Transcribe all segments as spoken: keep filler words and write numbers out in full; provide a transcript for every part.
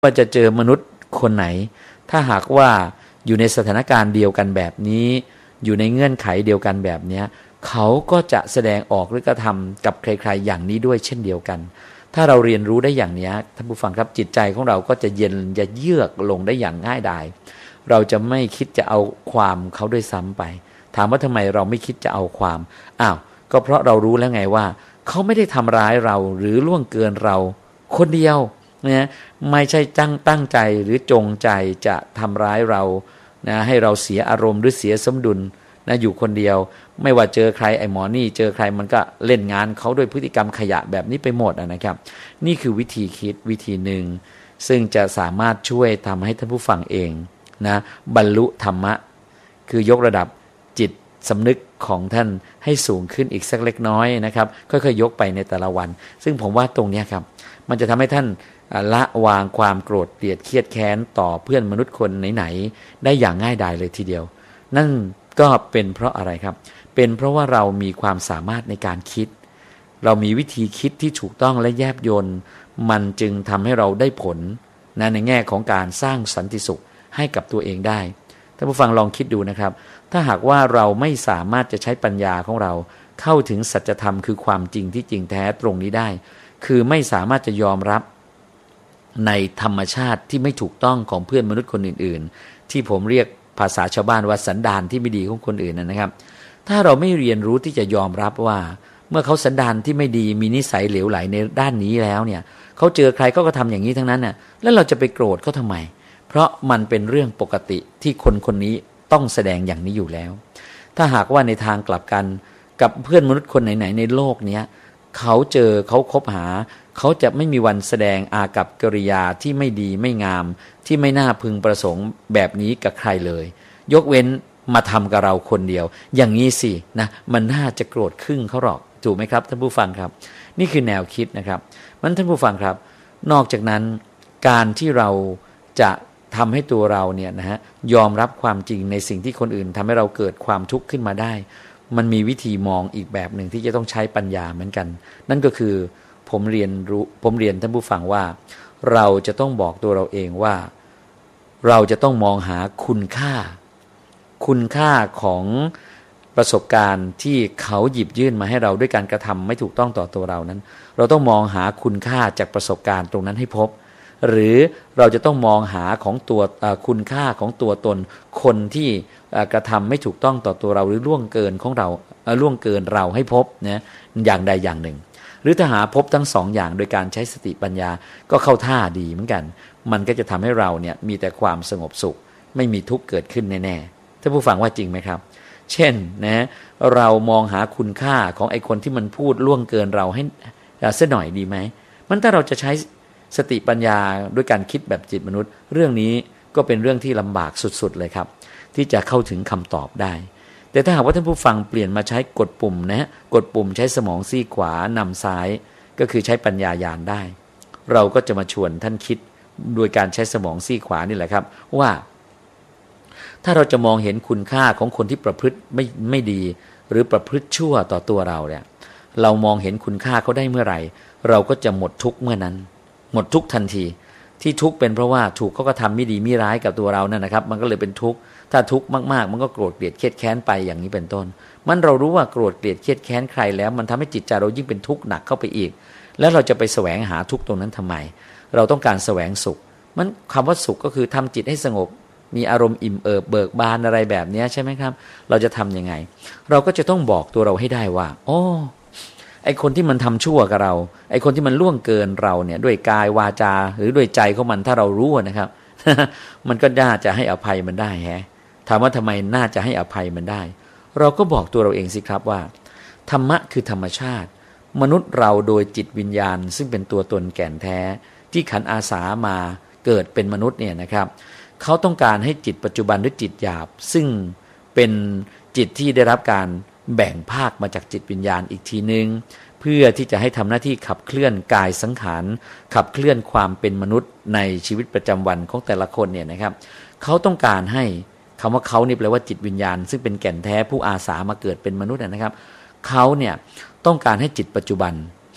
ว่าจะเจอมนุษย์คนไหนถ้าหากว่าอยู่ในสถานการณ์เดียวกันแบบนี้อยู่ในเงื่อนไขเดียวกันแบบนี้เขาก็จะแสดงออกหรือกระทำกับใครๆอย่างนี้ด้วยเช่นเดียวกันถ้าเราเรียนรู้ได้อย่างนี้ท่านผู้ฟังครับจิตใจของเราก็จะเย็นจะเยือกลงได้อย่างง่ายดายเราจะไม่คิดจะเอาความเขาด้วยซ้ำไปถามว่าทำไมเราไม่คิดจะเอาความอ้าวก็เพราะเรารู้แล้วไงว่าเขาไม่ได้ทำร้ายเราหรือล่วงเกินเราคนเดียวนะไม่ใช่ตั้งตั้งใจหรือจงใจจะทำร้ายเรานะให้เราเสียอารมณ์หรือเสียสมดุลนะอยู่คนเดียวไม่ว่าเจอใครไอ้หมอนี่เจอใครมันก็เล่นงานเขาด้วยพฤติกรรมขยะแบบนี้ไปหมดนะครับนี่คือวิธีคิดวิธีหนึ่งซึ่งจะสามารถช่วยทำให้ท่านผู้ฟังเองนะบรรลุธรรมะคือยกระดับจิตสำนึกของท่านให้สูงขึ้นอีกสักเล็กน้อยนะครับค่อยๆยกไปในแต่ละวันซึ่งผมว่าตรงนี้ครับมันจะทำให้ท่านละวางความโกรธเกลียดเครียดแค้นต่อเพื่อนมนุษย์คนไหนๆได้อย่างง่ายดายเลยทีเดียวนั่นก็เป็นเพราะอะไรครับเป็นเพราะว่าเรามีความสามารถในการคิดเรามีวิธีคิดที่ถูกต้องและแยบยลมันจึงทำให้เราได้ผลนะในแง่ของการสร้างสันติสุขให้กับตัวเองได้ท่านผู้ฟังลองคิดดูนะครับถ้าหากว่าเราไม่สามารถจะใช้ปัญญาของเราเข้าถึงสัจธรรมคือความจริงที่จริงแท้ตรงนี้ได้คือไม่สามารถจะยอมรับในธรรมชาติที่ไม่ถูกต้องของเพื่อนมนุษย์คนอื่นๆที่ผมเรียกภาษาชาวบ้านว่าสันดานที่ไม่ดีของคนอื่นนะครับถ้าเราไม่เรียนรู้ที่จะยอมรับว่าเมื่อเขาสันดานที่ไม่ดีมีนิสัยเหลวไหลในด้านนี้แล้วเนี่ยเขาเจอใครเขาก็ทำอย่างนี้ทั้งนั้นน่ะแล้วเราจะไปโกรธเขาทำไมเพราะมันเป็นเรื่องปกติที่คนคนนี้ต้องแสดงอย่างนี้อยู่แล้วถ้าหากว่าในทางกลับกันกับเพื่อนมนุษย์คนไหนๆในโลกเนี้ยเขาเจอเขาคบหาเขาจะไม่มีวันแสดงอากัปกิริยาที่ไม่ดีไม่งามที่ไม่น่าพึงประสงค์แบบนี้กับใครเลยยกเว้นมาทำกับเราคนเดียวอย่างนี้สินะมันน่าจะโกรธครึ่งเขาหรอกถูกไหมครับท่านผู้ฟังครับนี่คือแนวคิดนะครับมันท่านผู้ฟังครับนอกจากนั้นการที่เราจะทำให้ตัวเราเนี่ยนะฮะยอมรับความจริงในสิ่งที่คนอื่นทำให้เราเกิดความทุกข์ขึ้นมาได้มันมีวิธีมองอีกแบบหนึ่งที่จะต้องใช้ปัญญาเหมือนกันนั่นก็คือผมเรียนรู้ผมเรียนท่านผู้ฟังว่าเราจะต้องบอกตัวเราเองว่าเราจะต้องมองหาคุณค่าคุณค่าของประสบการณ์ที่เขาหยิบยื่นมาให้เราด้วยการกระทำไม่ถูกต้องต่อตัวเรานั้นเราต้องมองหาคุณค่าจากประสบการณ์ตรงนั้นให้พบหรือเราจะต้องมองหาของตัวคุณค่าของตัวตนคนที่กระทำไม่ถูกต้องต่อตัวเราหรือล่วงเกินของเราล่วงเกินเราให้พบนะอย่างใดอย่างหนึ่งหรือถ้าหาพบทั้งสองอย่างโดยการใช้สติปัญญาก็เข้าท่าดีเหมือนกันมันก็จะทำให้เราเนี่ยมีแต่ความสงบสุขไม่มีทุกข์เกิดขึ้นแน่ๆท่านผู้ฟังว่าจริงไหมครับเช่นนะเรามองหาคุณค่าของไอ้คนที่มันพูดล่วงเกินเราให้เสียหน่อยดีไหมมันถ้าเราจะใช้สติปัญญาด้วยการคิดแบบจิตมนุษย์เรื่องนี้ก็เป็นเรื่องที่ลำบากสุดๆเลยครับที่จะเข้าถึงคำตอบได้แต่ถ้าหากว่าท่านผู้ฟังเปลี่ยนมาใช้กดปุ่มนะกดปุ่มใช้สมองซีกขวานำซ้ายก็คือใช้ปัญญาญาณได้เราก็จะมาชวนท่านคิดโดยการใช้สมองซีกขวานี่แหละครับว่าถ้าเราจะมองเห็นคุณค่าของคนที่ประพฤติไม่ไม่ดีหรือประพฤติชั่วต่อตัวเราเนี่ยเรามองเห็นคุณค่าเขาได้เมื่อไหร่เราก็จะหมดทุกข์เมื่อนั้นหมดทุกข์ทันทีที่ทุกข์เป็นเพราะว่าถูกเขาก็ทำไม่ดีไม่ร้ายกับตัวเรานั่นนะครับมันก็เลยเป็นทุกข์ถ้าทุกข์มากๆมันก็โกรธเกลียดเครียดแค้นไปอย่างนี้เป็นต้นมันเรารู้ว่าโกรธเกลียดเครียดแค้นใครแล้วมันทำให้จิตใจเรายิ่งเป็นทุกข์หนักเข้าไปอีกแล้วเราจะไปแสวงหาทุกข์ตรงนั้นทำไมเราต้องการแสวงสุขมันคำว่าสุขก็คือทำจิตให้สงบมีอารมณ์อิ่มเอิบเบิกบานอะไรแบบนี้ใช่ไหมครับเราจะทำยังไงเราก็จะต้องบอกตัวเราให้ได้ว่าโอ้ไอคนที่มันทำชั่วกับเราไอคนที่มันล่วงเกินเราเนี่ยด้วยกายวาจาหรือด้วยใจของมันถ้าเรารู้นะครับ มันก็น่าจะให้อภัยมันได้แฮะถามว่าทำไมน่าจะให้อภัยมันได้เราก็บอกตัวเราเองสิครับว่าธรรมะคือธรรมชาติมนุษย์เราโดยจิตวิญญาณซึ่งเป็นตัวตนแก่นแท้ที่ขันอาสามาเกิดเป็นมนุษย์เนี่ยนะครับเขาต้องการให้จิตปัจจุบันหรือจิตหยาบซึ่งเป็นจิตที่ได้รับการแบ่งภาคมาจากจิตวิญญาณอีกทีนึงเพื่อที่จะให้ทำหน้าที่ขับเคลื่อนกายสังขารขับเคลื่อนความเป็นมนุษย์ในชีวิตประจำวันของแต่ละคนเนี่ยนะครับเขาต้องการให้คำว่าเขานี่แปลว่าจิตวิญญาณซึ่งเป็นแก่นแท้ผู้อาสามาเกิดเป็นมนุษย์นะครับเขาเนี่ยต้องการให้จิตปัจจุบัน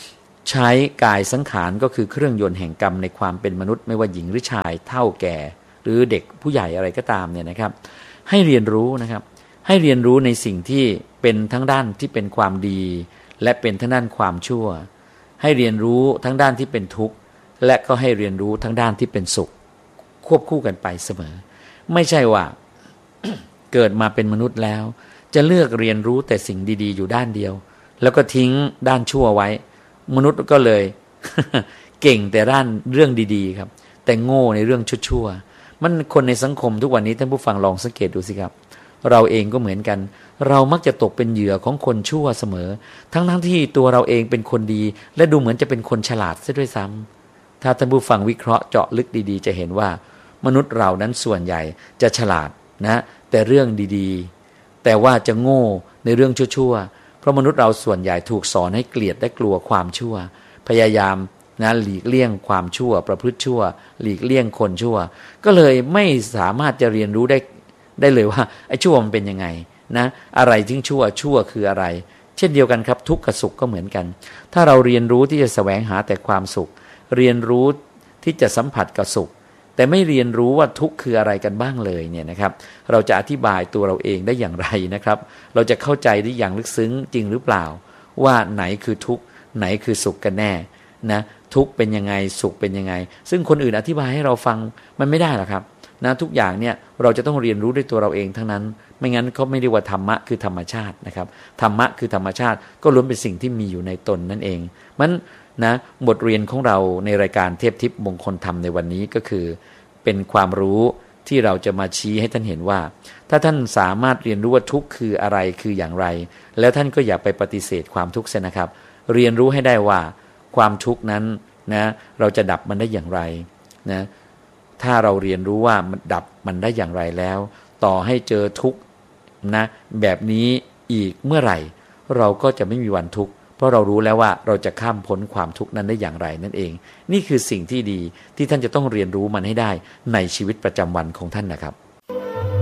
ใช้กายสังขารก็คือเครื่องยนต์แห่งกรรมในความเป็นมนุษย์ไม่ว่าหญิงหรือชายเฒ่าแก่หรือเด็กผู้ใหญ่อะไรก็ตามเนี่ยนะครับให้เรียนรู้นะครับให้เรียนรู้ในสิ่งที่เป็นทั้งด้านที่เป็นความดีและเป็นทั้งด้านความชั่วให้เรียนรู้ทั้งด้านที่เป็นทุกข์และก็ให้เรียนรู้ทั้งด้านที่เป็นสุขควบคู่กันไปเสมอไม่ใช่ว่า เกิดมาเป็นมนุษย์แล้วจะเลือกเรียนรู้แต่สิ่งดีๆอยู่ด้านเดียวแล้วก็ทิ้งด้านชั่วไว้มนุษย์ก็เลย เก่งแต่ด้านเรื่องดีๆครับแต่โง่ในเรื่องชั่วๆมันคนในสังคมทุกวันนี้ท่านผู้ฟังลองสังเกตดูสิครับเราเองก็เหมือนกันเรามักจะตกเป็นเหยื่อของคนชั่วเสมอทั้งๆที่ตัวเราเองเป็นคนดีและดูเหมือนจะเป็นคนฉลาดซะด้วยซ้ำถ้าท่านผู้ฟังวิเคราะห์เจาะลึกดีๆจะเห็นว่ามนุษย์เรานั้นส่วนใหญ่จะฉลาดนะแต่เรื่องดีๆแต่ว่าจะโง่ในเรื่องชั่วๆเพราะมนุษย์เราส่วนใหญ่ถูกสอนให้เกลียดและกลัวความชั่วพยายามนะหลีกเลี่ยงความชั่วประพฤติชั่วหลีกเลี่ยงคนชั่วก็เลยไม่สามารถจะเรียนรู้ได้ได้เลยว่าไอ้ชั่วมันเป็นยังไงนะอะไรที่ชั่วชั่วคืออะไรเช่นเดียวกันครับทุกข์กับสุขก็เหมือนกันถ้าเราเรียนรู้ที่จะแสวงหาแต่ความสุขเรียนรู้ที่จะสัมผัสกับสุขแต่ไม่เรียนรู้ว่าทุกข์คืออะไรกันบ้างเลยเนี่ยนะครับเราจะอธิบายตัวเราเองได้อย่างไรนะครับเราจะเข้าใจได้อย่างลึกซึ้งจริงหรือเปล่าว่าไหนคือทุกข์ไหนคือสุขกันแน่นะทุกข์เป็นยังไงสุขเป็นยังไงซึ่งคนอื่นอธิบายให้เราฟังมันไม่ได้หรอกครับนะทุกอย่างเนี่ยเราจะต้องเรียนรู้ด้วยตัวเราเองทั้งนั้นไม่งั้นเขาไม่เรียกว่าธรรมะคือธรรมชาตินะครับธรรมะคือธรรมชาติก็ล้วนเป็นสิ่งที่มีอยู่ในตนนั่นเองมันนะบทเรียนของเราในรายการเทพทิพย์มงคลธรรมในวันนี้ก็คือเป็นความรู้ที่เราจะมาชี้ให้ท่านเห็นว่าถ้าท่านสามารถเรียนรู้ว่าทุกข์คืออะไรคืออย่างไรแล้วท่านก็อย่าไปปฏิเสธความทุกข์เสียนะครับเรียนรู้ให้ได้ว่าความทุกข์นั้นนะเราจะดับมันได้อย่างไรนะถ้าเราเรียนรู้ว่ามันดับมันได้อย่างไรแล้วต่อให้เจอทุกข์นะแบบนี้อีกเมื่อไหร่เราก็จะไม่มีวันทุกข์เพราะเรารู้แล้วว่าเราจะข้ามพ้นความทุกข์นั้นได้อย่างไรนั่นเองนี่คือสิ่งที่ดีที่ท่านจะต้องเรียนรู้มันให้ได้ในชีวิตประจำวันของท่านนะครับ